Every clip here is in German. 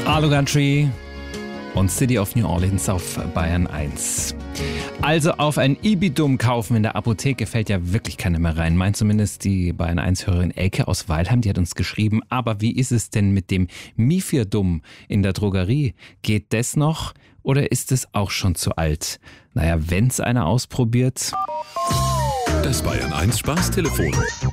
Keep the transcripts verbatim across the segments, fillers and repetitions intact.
Arlo Country und City of New Orleans auf Bayern eins. Also auf ein Ibidum kaufen in der Apotheke fällt ja wirklich keiner mehr rein. Meint zumindest die Bayern eins-Hörerin Elke aus Weilheim, die hat uns geschrieben. Aber wie ist es denn mit dem Mifidum in der Drogerie? Geht das noch oder ist es auch schon zu alt? Naja, wenn's einer ausprobiert. Das Bayern eins Spaßtelefon.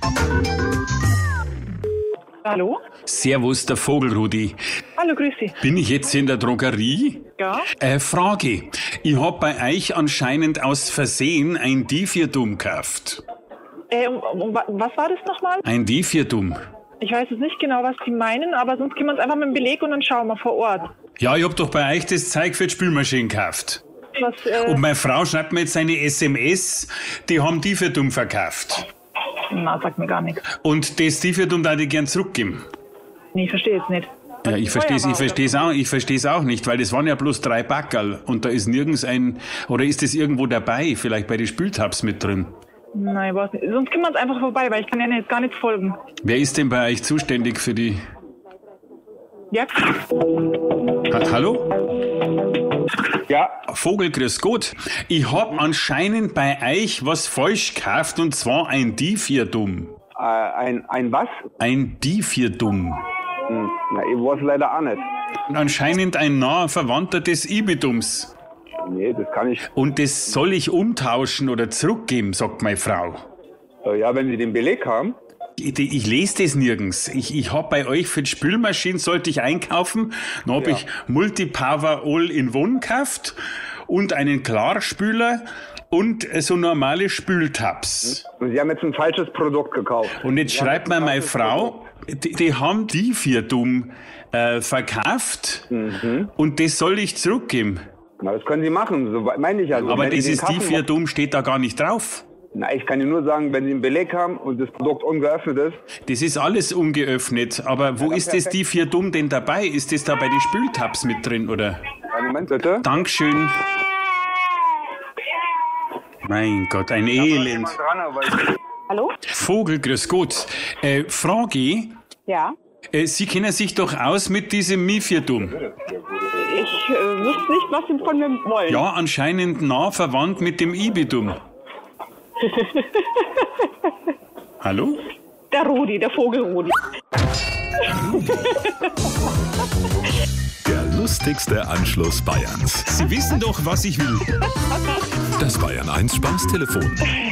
Hallo? Servus, der Vogelrudi. Hallo, grüß Sie. Bin ich jetzt in der Drogerie? Ja? Äh, Frage. Ich hab bei euch anscheinend aus Versehen ein Difidum gekauft. Äh, um, um, was war das nochmal? Ein Difidum. Ich weiß jetzt nicht genau, was Sie meinen, aber sonst gehen wir uns einfach mit dem Beleg und dann schauen wir vor Ort. Ja, ich hab doch bei euch das Zeug für die Spülmaschine gekauft. Was, äh... Und meine Frau schreibt mir jetzt eine S M S, die haben Difidum verkauft. Na, sagt mir gar nichts. Und das Difidum darf ich gern zurückgeben. Nee, ich verstehe jetzt nicht. Ja, ich verstehe es ich versteh's auch, ich versteh's auch nicht, weil das waren ja bloß drei Backerl und da ist nirgends ein, oder ist das irgendwo dabei, vielleicht bei den Spültabs mit drin? Nein, ich weiß nicht. Sonst gehen wir uns einfach vorbei, weil ich kann ja jetzt gar nicht folgen. Wer ist denn bei euch zuständig für die... Ja? Ha- Hallo? Ja, Vogel, grüß Gott. Ich hab anscheinend bei euch was falsch gekauft und zwar ein Difidum. äh, ein, ein was? Ein Difidum. Hm, na, ich weiß leider auch nicht. Anscheinend ein naher Verwandter des Ibidums. Nee, das kann ich. Und das soll ich umtauschen oder zurückgeben, sagt meine Frau. Äh, ja, wenn Sie den Beleg haben. Ich, ich lese das nirgends. Ich, ich hab bei euch für die Spülmaschine, sollte ich einkaufen, dann hab Ja. ich Multipower All-in-One gekauft und einen Klarspüler und so normale Spültabs. Und Sie haben jetzt ein falsches Produkt gekauft. Und jetzt schreibt mir meine Frau, die, die haben Difidum äh, verkauft und das soll ich zurückgeben. Na, das können Sie machen, so meine ich also. Aber Wenn Sie den dieses Kassen- Difidum steht da gar nicht drauf. Na, ich kann Ihnen nur sagen, wenn Sie einen Beleg haben und das Produkt ungeöffnet ist. Das ist alles ungeöffnet. Aber wo Ja, ist das perfekt. Difidum denn dabei? Ist das da bei den Spültabs mit drin, oder? Einen Moment bitte. Dankeschön. Mein Gott, ein Elend. Dran, aber ich- Hallo? Vogel, grüß Gott. Äh, Frage, Ja? äh, Sie kennen sich doch aus mit diesem Mifidum. Ich äh, wüsste nicht, was Sie von mir wollen. Ja, anscheinend nah verwandt mit dem Ibidum. Hallo? Der Rudi, der Vogelrudi. Der lustigste Anschluss Bayerns. Sie wissen doch, was ich will. Das Bayern eins Spaßtelefon.